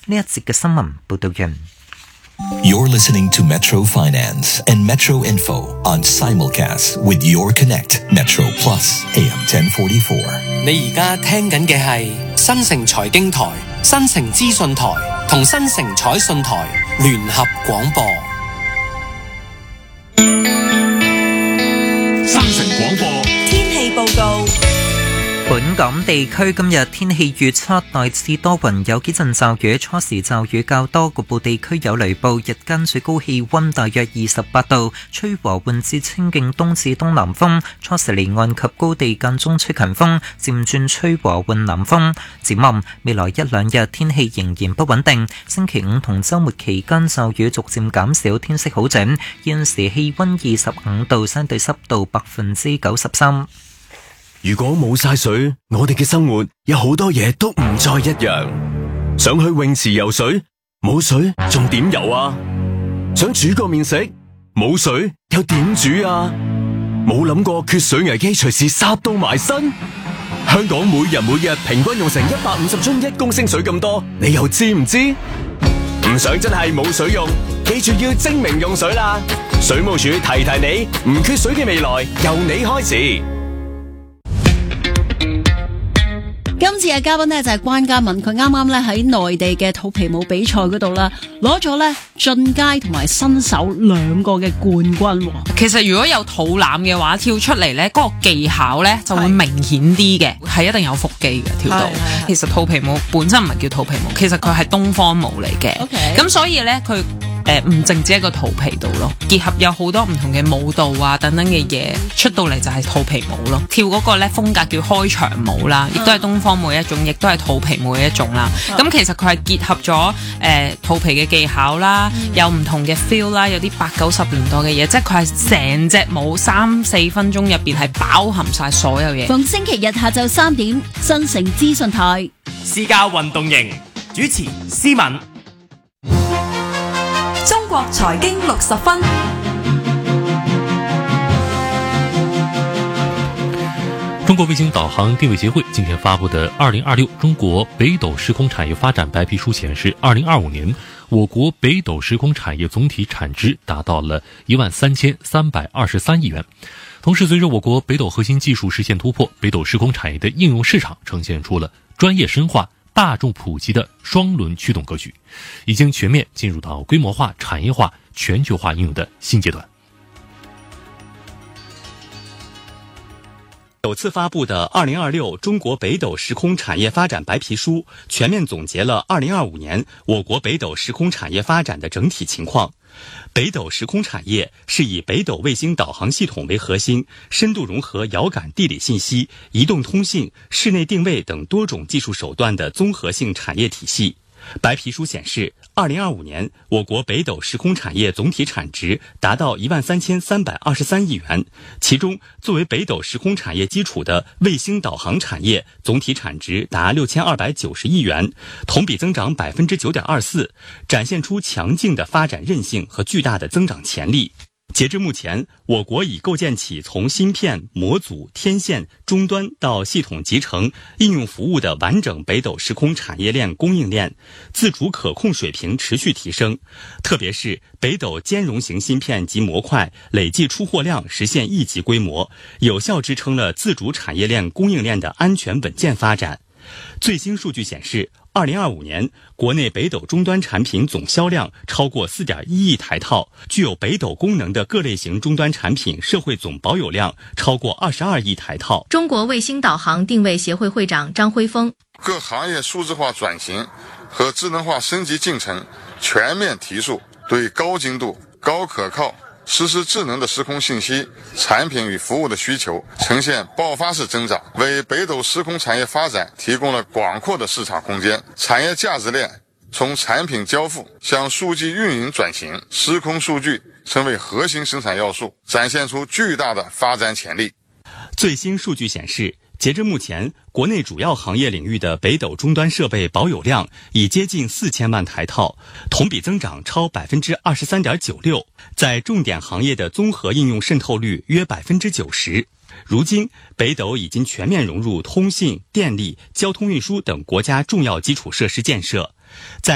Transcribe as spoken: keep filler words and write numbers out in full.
呢一節嘅新聞報道完。 You're listening to Metro Finance and Metro Info on simulcast with Your Connect Metro Plus A M ten forty-four。 你而家聽緊嘅係新城財經台、新城資訊台同新城彩訊台聯合廣播。 新城廣播天氣報告。 本港地區今日天氣預測大致多雲，有幾陣驟雨，初時驟雨較多，局部地區有雷暴。日間最高氣溫大約二十八度，吹和緩至清勁東至東南風。初時離岸及高地間中吹強風，漸轉吹和緩南風。展望未來一兩日天氣仍然不穩定，星期五同週末期間驟雨逐漸減少，天色好轉。現時氣溫二十五度，相對濕度百分之九十三。 如果冇晒水，我哋嘅生活有好多嘢都唔再一樣。想去泳池游水，冇水仲點游啊？想煮個麵食，冇水又點煮啊？冇諗過缺水危機隨時殺到埋身。香港每日每日平均用成一百五十樽一公升水咁多，你又知唔知？唔想真係冇水用，記住要精明用水啦！水務署提提你，唔缺水嘅未來由你開始。 今次嘅嘉賓呢，就係關嘉敏，佢啱啱咧喺內地嘅肚皮舞比賽嗰度啦，攞咗咧進階同埋新手兩個嘅冠軍。 其實如果有肚腩嘅話，跳出嚟咧嗰個技巧咧就會明顯啲嘅，係一定有腹肌嘅跳到。其實肚皮舞本身唔係叫肚皮舞，其實佢係東方舞嚟嘅。咁、okay. 所以咧佢誒唔淨止一個肚皮度咯，結合有好多唔同嘅舞蹈啊等等嘅嘢出到嚟就係肚皮舞咯。跳嗰個咧風格叫開場舞啦，亦都係東方舞一種，亦都係肚皮舞嘅一種啦。咁、嗯、其實佢係結合咗誒、呃、肚皮嘅技巧啦，嗯、有唔同嘅 feel 啦，有啲八九十年代嘅嘢，即係佢係成隻舞三四分鐘入邊係包含晒所有嘢。 逢星期日下晝三點，新城資訊台私家運動營主持思敏。 中國財經六十分。 中国卫星导航定位协会今天发布的二零二六中国北斗时空产业发展白皮书显示，二零二五年我国北斗时空产业总体产值达到了一万三千三百二十三亿元。同时，随着我国北斗核心技术实现突破，北斗时空产业的应用市场呈现出了专业深化、大众普及的双轮驱动格局，已经全面进入到规模化、产业化、全球化应用的新阶段。 首次发布的二零二六中国北斗时空产业发展白皮书全面总结了二零二五年我国北斗时空产业发展的整体情况。北斗时空产业是以北斗卫星导航系统为核心，深度融合遥感地理信息、移动通信、室内定位等多种技术手段的综合性产业体系。白皮书显示，二零二五年我国北斗时空产业总体产值达到一万三千三百二十三亿元，其中作为北斗时空产业基础的卫星导航产业总体产值达六千二百九十亿元，同比增长百分之九点二四，展现出强劲的发展韧性和巨大的增长潜力。截至目前，我国已构建起从芯片、模组、天线、终端到系统集成、应用服务的完整北斗时空产业链供应链，自主可控水平持续提升。特别是北斗兼容型芯片及模块累计出货量实现亿级规模，有效支撑了自主产业链供应链的安全稳健发展。最新数据显示，二零二五年国内北斗终端产品总销量超过 四点一亿台套，具有北斗功能的各类型终端产品社会总保有量超过二十二亿台套。 中国卫星导航定位协会会长张辉峰： 各行业数字化转型和智能化升级进程全面提速，对高精度、高可靠、实时智能的时空信息、产品与服务的需求呈现爆发式增长，为北斗时空产业发展提供了广阔的市场空间。产业价值链从产品交付向数据运营转型，时空数据成为核心生产要素，展现出巨大的发展潜力。 最新数据显示，截至目前，国内主要行业领域的北斗终端设备保有量已接近四千万台套，同比增长超百分之二十三点九六，在重点行业的综合应用渗透率约百分之九十。如今，北斗已经全面融入通信、电力、交通运输等国家重要基础设施建设，在